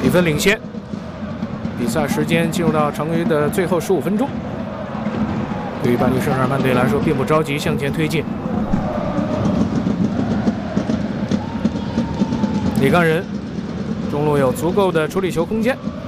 1分领先。比赛时间进入到常规的最后15分钟。对于巴黎圣日耳曼队来说，并不着急向前推进。里冈人中路有足够的处理球空间。